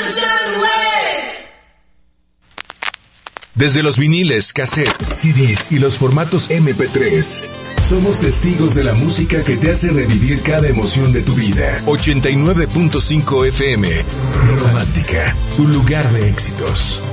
Desde los viniles, cassettes, CDs y los formatos MP3, somos testigos de la música que te hace revivir cada emoción de tu vida. 89.5 FM, Romántica, un lugar de éxitos.